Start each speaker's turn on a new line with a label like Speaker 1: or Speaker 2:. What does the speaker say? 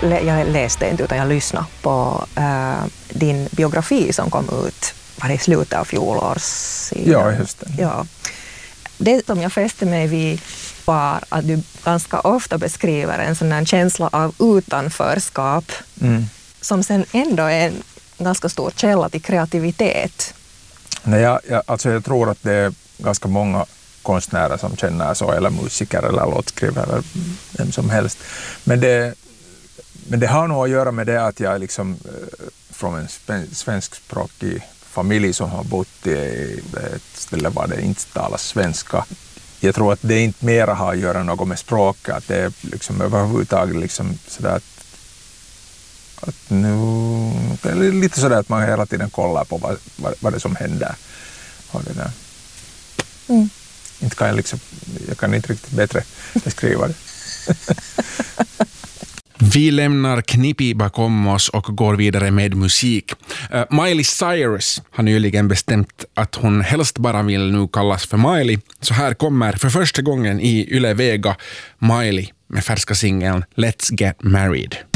Speaker 1: jag läste inte utan jag lyssnade på din biografi som kom ut i slutet av fjolårssidan.
Speaker 2: Ja, just det.
Speaker 1: Ja. Det som jag fäste mig vid var att du ganska ofta beskriver en sån här känsla av utanförskap som sen ändå är en ganska stor källa till kreativitet.
Speaker 2: Nej, jag tror att det är ganska många konstnärer som känner så, eller musiker eller låtskrivare eller vem som helst. Men det har nog att göra med det att jag är liksom från en svenskspråkig familj som har bott i ett ställe där det inte talas svenska. Jag tror att det inte mera har att göra något med språket, att det är liksom överhuvudtaget liksom sådär att nu det är lite sådär att man hela tiden kollar på vad det som händer. Och det där. Inte kan jag kan inte riktigt bättre beskriva det.
Speaker 3: Vi lämnar Knippi bakom oss och går vidare med musik. Miley Cyrus har nyligen bestämt att hon helst bara vill nu kallas för Miley. Så här kommer för första gången i Yle Vega Miley med färska singeln Let's Get Married.